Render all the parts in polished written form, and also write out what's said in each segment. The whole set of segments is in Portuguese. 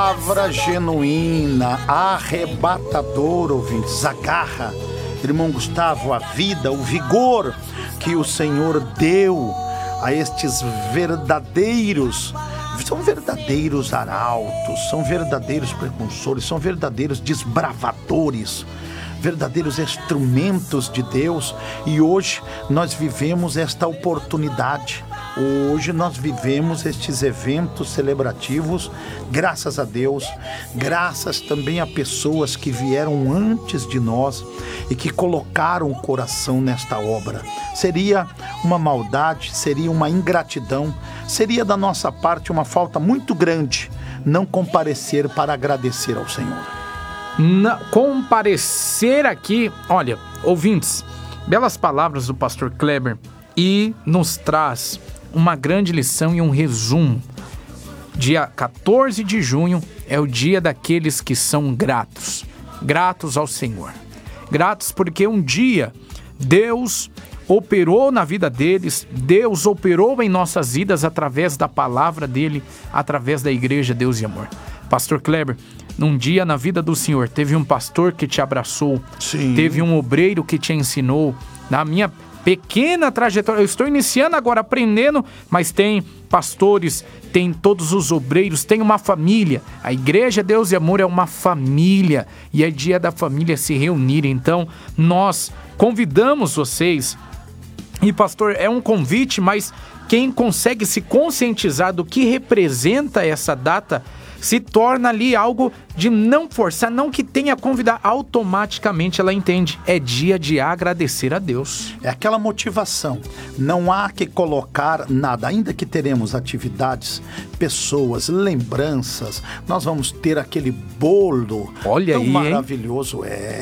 palavra genuína, arrebatadora, ouvintes, agarra, irmão Gustavo, a vida, o vigor que o Senhor deu a estes verdadeiros, são verdadeiros arautos, são verdadeiros precursores, são verdadeiros desbravadores, verdadeiros instrumentos de Deus. E hoje nós vivemos esta oportunidade. Hoje nós vivemos estes eventos celebrativos, graças a Deus, graças também a pessoas que vieram antes de nós e que colocaram o coração nesta obra. Seria uma maldade, seria uma ingratidão, seria da nossa parte uma falta muito grande não comparecer para agradecer ao Senhor. Comparecer aqui, olha, ouvintes, belas palavras do pastor Kleber, e nos traz uma grande lição e um resumo. Dia 14 de junho é o dia daqueles que são gratos ao Senhor. Gratos porque um dia Deus operou na vida deles, Deus operou em nossas vidas através da palavra dele, através da igreja Deus e Amor. Pastor Kleber, num dia na vida do Senhor, teve um pastor que te abraçou, Sim. Teve um obreiro que te ensinou. Na minha pequena trajetória, eu estou iniciando agora, aprendendo, mas tem pastores, tem todos os obreiros, tem uma família. A igreja Deus e Amor é uma família e é dia da família se reunir. Então, nós convidamos vocês, e pastor, é um convite, mas quem consegue se conscientizar do que representa essa data, se torna ali algo de não forçar, não que tenha convidar, automaticamente ela entende. É dia de agradecer a Deus. É aquela motivação. Não há que colocar nada, ainda que teremos atividades, pessoas, lembranças. Nós vamos ter aquele bolo Olha tão aí, maravilhoso.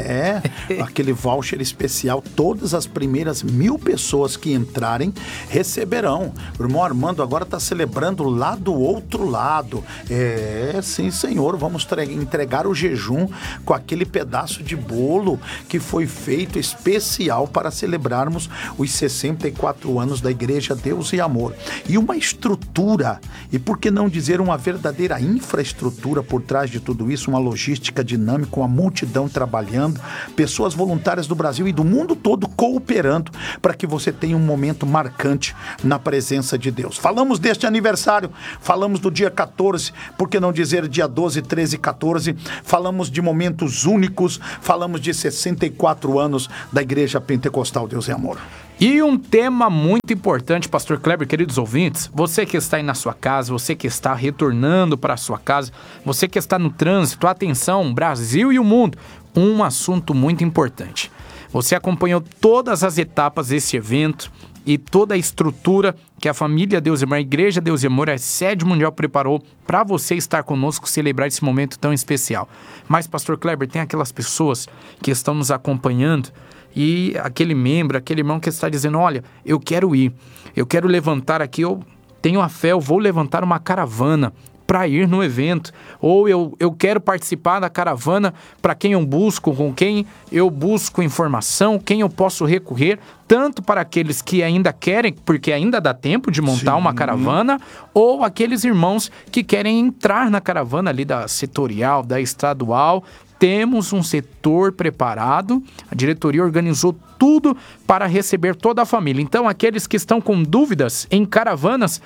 Aquele voucher especial. Todas as primeiras 1.000 pessoas que entrarem receberão. O irmão Armando agora está celebrando lá do outro lado. Sim, Senhor, vamos entregar o jejum com aquele pedaço de bolo que foi feito especial para celebrarmos os 64 anos da Igreja Deus e Amor. E uma estrutura, e por que não dizer uma verdadeira infraestrutura por trás de tudo isso, uma logística dinâmica, uma multidão trabalhando, pessoas voluntárias do Brasil e do mundo todo cooperando para que você tenha um momento marcante na presença de Deus. Falamos deste aniversário, falamos do dia 14, por que não dizer dia 12, 13 e 14, falamos de momentos únicos, falamos de 64 anos da Igreja Pentecostal Deus e Amor. E um tema muito importante, pastor Kleber, queridos ouvintes, você que está aí na sua casa, você que está retornando para a sua casa, você que está no trânsito, atenção, Brasil e o mundo, um assunto muito importante. Você acompanhou todas as etapas desse evento e toda a estrutura que a família Deus e Amor, a Igreja Deus e Amor, a Sede Mundial preparou para você estar conosco, celebrar esse momento tão especial. Mas, pastor Kleber, tem aquelas pessoas que estão nos acompanhando e aquele membro, aquele irmão que está dizendo, olha, eu quero ir, eu quero levantar aqui, eu tenho a fé, eu vou levantar uma caravana para ir no evento, ou eu quero participar da caravana, para quem eu busco, com quem eu busco informação, quem eu posso recorrer, tanto para aqueles que ainda querem, porque ainda dá tempo de montar uma caravana, ou aqueles irmãos que querem entrar na caravana ali da setorial, da estadual. Temos um setor preparado, a diretoria organizou tudo para receber toda a família. Então, aqueles que estão com dúvidas em caravanas,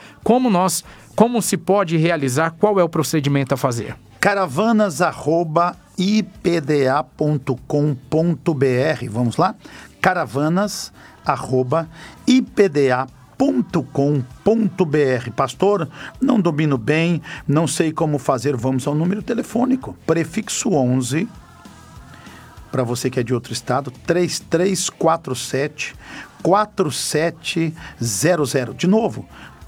como se pode realizar, qual é o procedimento a fazer? caravanas@ipda.com.br, vamos lá? caravanas@ipda.com.br. Pastor, não domino bem, não sei como fazer, vamos ao número telefônico, prefixo 11, para você que é de outro estado, 3347-4700. De novo,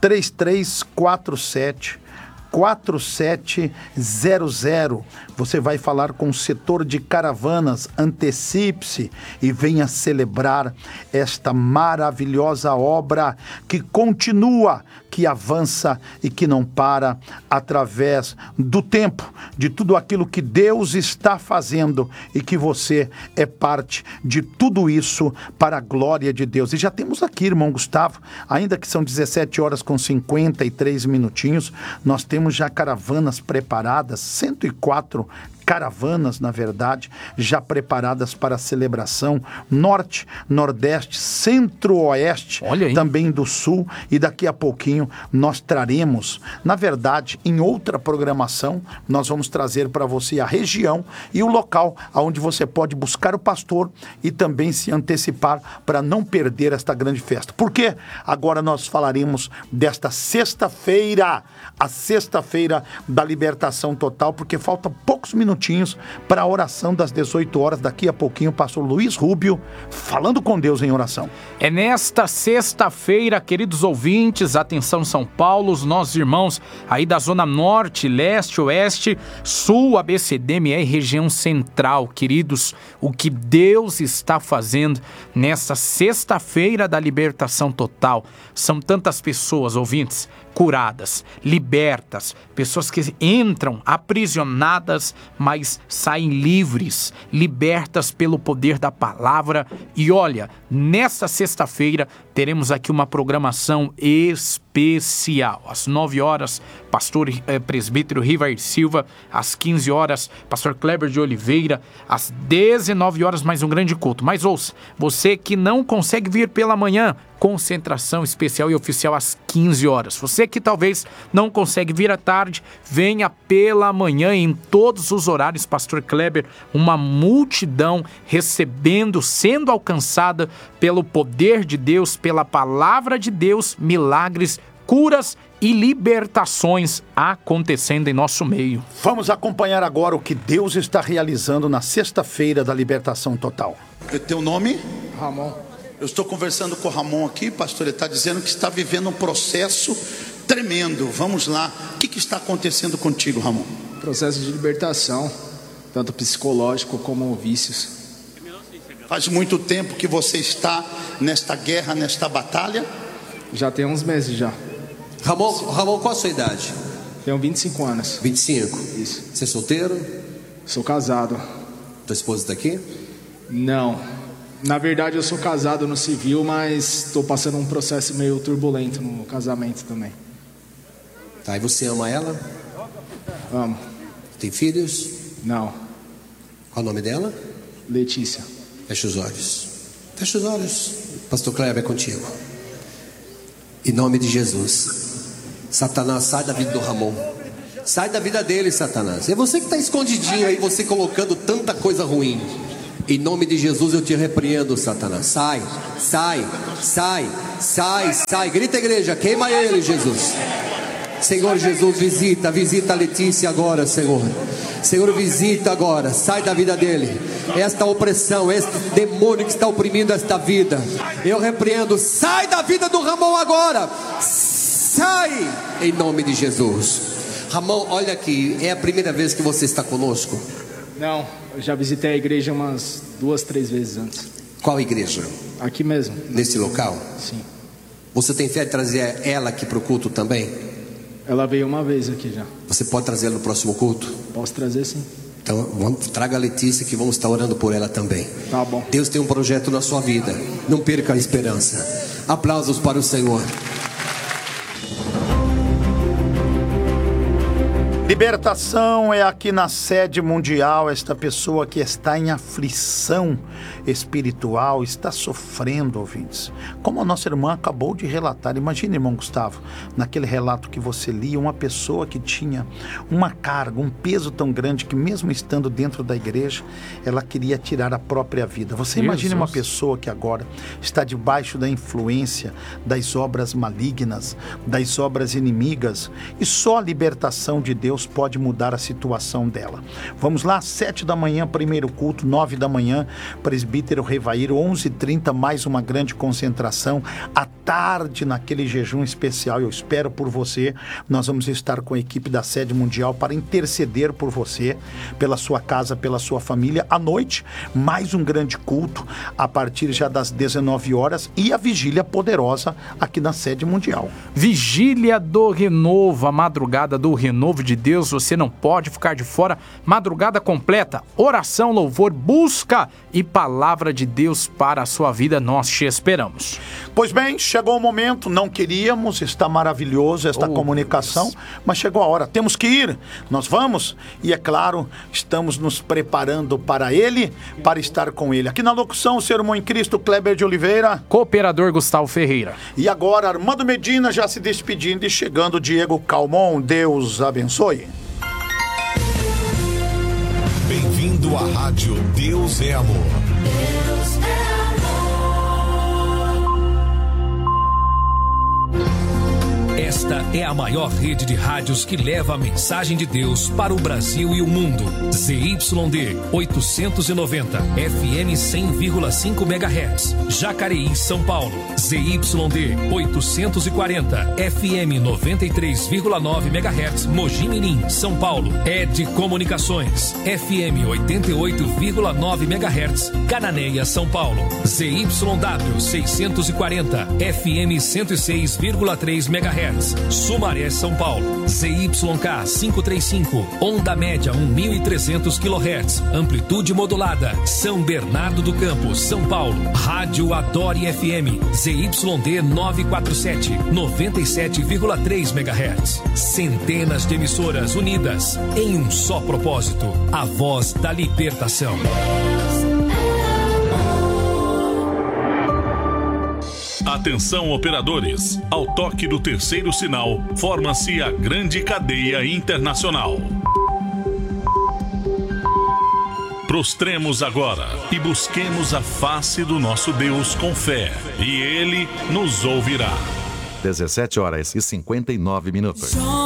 3347-4700. Você vai falar com o setor de caravanas, antecipe-se e venha celebrar esta maravilhosa obra que continua, que avança e que não para, através do tempo, de tudo aquilo que Deus está fazendo e que você é parte de tudo isso para a glória de Deus. E já temos aqui, irmão Gustavo, ainda que são 17 horas com 53 minutinhos, nós temos já caravanas preparadas, 104 caravanas, na verdade, já preparadas para a celebração, norte, nordeste, centro-oeste, também do sul, e daqui a pouquinho nós traremos, na verdade, em outra programação, nós vamos trazer para você a região e o local onde você pode buscar o pastor e também se antecipar para não perder esta grande festa. Por quê? Agora nós falaremos desta sexta-feira, a sexta-feira da libertação total, porque faltam poucos minutinhos para a oração das 18 horas. Daqui a pouquinho o pastor Luiz Rubio falando com Deus em oração. É nesta sexta-feira, queridos ouvintes, atenção São Paulo, os nossos irmãos aí da zona norte, leste, oeste, sul, ABCDMR, região central, queridos, o que Deus está fazendo nesta sexta-feira da libertação total. São tantas pessoas, ouvintes, curadas, libertas, pessoas que entram aprisionadas, mas saem livres, libertas pelo poder da palavra. E olha, nesta sexta-feira teremos aqui uma programação especial. Às 9 horas, pastor presbítero Rivair Silva. Às 15 horas, pastor Kleber de Oliveira. Às 19 horas, mais um grande culto. Mas ouça, você que não consegue vir pela manhã, concentração especial e oficial às 15 horas. Você que talvez não consegue vir à tarde, venha pela manhã em todos os horários, pastor Kleber, uma multidão recebendo, sendo alcançada pelo poder de Deus, pela palavra de Deus, milagres, curas e libertações acontecendo em nosso meio. Vamos acompanhar agora o que Deus está realizando na sexta-feira da libertação total. Teu nome? Ramon. Eu estou conversando com o Ramon aqui, pastor, ele está dizendo que está vivendo um processo tremendo. Vamos lá, o que está acontecendo contigo, Ramon? Processo de libertação, tanto psicológico como vícios. Faz muito tempo que você está nesta guerra, nesta batalha? Já tem uns meses já. Ramon, qual a sua idade? Tenho 25 anos. 25? Isso. Você é solteiro? Sou casado. Tua esposa está aqui? Não. Na verdade, eu sou casado no civil, mas estou passando um processo meio turbulento no casamento também. Tá, e você ama ela? Amo. Tem filhos? Não. Qual o nome dela? Letícia. Fecha os olhos. Fecha os olhos. Pastor Kleber, é contigo. Em nome de Jesus. Satanás, sai da vida do Ramon. Sai da vida dele, Satanás. É você que está escondidinho aí, você colocando tanta coisa ruim. Em nome de Jesus eu te repreendo, Satanás. Sai, sai, sai, sai, sai. Grita, igreja, queima ele, Jesus. Senhor Jesus, visita a Letícia agora, Senhor. Senhor, visita agora, sai da vida dele. Esta opressão, este demônio que está oprimindo esta vida, eu repreendo. Sai da vida do Ramon agora. Sai, em nome de Jesus. Ramon, olha aqui, é a primeira vez que você está conosco? Não, eu já visitei a igreja umas 2, 3 vezes antes. Qual igreja? Aqui mesmo. Nesse local? Sim. Você tem fé de trazer ela aqui para o culto também? Ela veio uma vez aqui já. Você pode trazer ela no próximo culto? Posso trazer, sim. Então traga a Letícia, que vamos estar orando por ela também. Tá bom. Deus tem um projeto na sua vida. Não perca a esperança. Aplausos para o Senhor. Libertação é aqui na sede mundial. Esta pessoa que está em aflição espiritual, está sofrendo, ouvintes. Como a nossa irmã acabou de relatar. Imagine, irmão Gustavo, naquele relato que você lia, uma pessoa que tinha uma carga, um peso tão grande que mesmo estando dentro da igreja, ela queria tirar a própria vida. Você imagine uma pessoa que agora está debaixo da influência das obras malignas, das obras inimigas, e só a libertação de Deus pode mudar a situação dela. Vamos lá, 7 da manhã, primeiro culto, 9 da manhã, presbítero Revaíro, 11h30, mais uma grande concentração. À tarde, naquele jejum especial, eu espero por você, nós vamos estar com a equipe da Sede Mundial para interceder por você, pela sua casa, pela sua família. À noite, mais um grande culto, a partir já das 19 horas, e a vigília poderosa aqui na Sede Mundial. Vigília do Renovo, a madrugada do renovo de Deus, você não pode ficar de fora. Madrugada completa, oração, louvor, busca e palavra de Deus para a sua vida, nós te esperamos. Pois bem, chegou o momento, não queríamos, está maravilhoso esta comunicação, mas chegou a hora, temos que ir, nós vamos, e é claro, estamos nos preparando para ele, para estar com ele. Aqui na locução, o seu irmão em Cristo, Kleber de Oliveira. Cooperador Gustavo Ferreira. E agora, Armando Medina já se despedindo e chegando Diego Calmon. Deus abençoe. Bem-vindo à Rádio Deus é Amor. Deus é Esta é a maior rede de rádios que leva a mensagem de Deus para o Brasil e o mundo. ZYD 890, FM 100,5 MHz, Jacareí, São Paulo. ZYD 840, FM 93,9 MHz, Mogi Mirim, São Paulo. ED Comunicações, FM 88,9 MHz, Cananéia, São Paulo. ZYW 640, FM 106,3 MHz, Sumaré, São Paulo. ZYK 535, onda média 1.300 kHz, amplitude modulada, São Bernardo do Campo, São Paulo. Rádio Adore FM, ZYD 947, 97,3 MHz. Centenas de emissoras unidas em um só propósito, a voz da libertação. Atenção, operadores. Ao toque do terceiro sinal, forma-se a grande cadeia internacional. Prostremos agora e busquemos a face do nosso Deus com fé, e Ele nos ouvirá. 17h59.